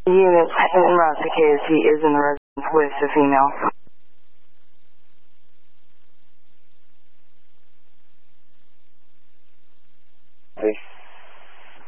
Unit, in route to KSC is in the residence with the female.